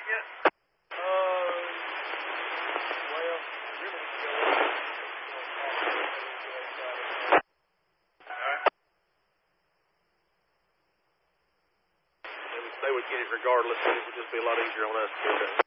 yet? Well, really, they would get it regardless. It would just be a lot easier on us.